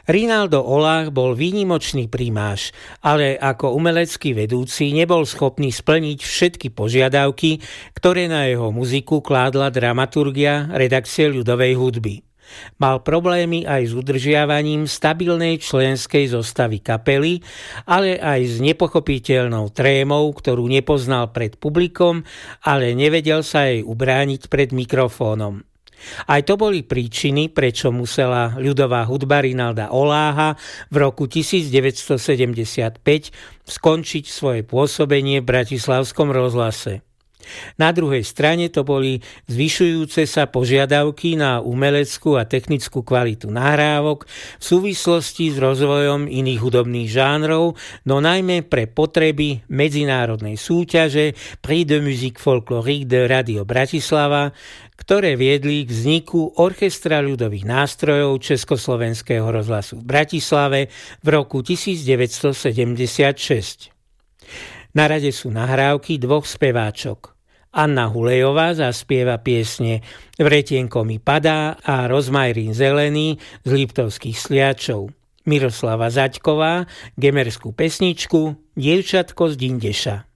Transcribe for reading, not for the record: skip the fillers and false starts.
Rinaldo Oláh bol výnimočný primáš, ale ako umelecký vedúci nebol schopný splniť všetky požiadavky, ktoré na jeho muziku kládla dramaturgia redakcie ľudovej hudby. Mal problémy aj s udržiavaním stabilnej členskej zostavy kapely, ale aj s nepochopiteľnou trémou, ktorú nepoznal pred publikom, ale nevedel sa jej ubrániť pred mikrofónom. Aj to boli príčiny, prečo musela ľudová hudba Rinalda Oláha v roku 1975 skončiť svoje pôsobenie v bratislavskom rozhlase. Na druhej strane to boli zvyšujúce sa požiadavky na umeleckú a technickú kvalitu nahrávok v súvislosti s rozvojom iných hudobných žánrov, no najmä pre potreby medzinárodnej súťaže Prix de musique folklorique de Radio Bratislava, ktoré viedli k vzniku Orchestra ľudových nástrojov Československého rozhlasu v Bratislave v roku 1976. Na rade sú nahrávky dvoch speváčok. Anna Hulejová zaspieva piesne Vretienko mi padá a Rozmajrín zelený z Liptovských Sliačov. Miroslava Zaďková gemerskú pesničku Dievčatko z Dindeša.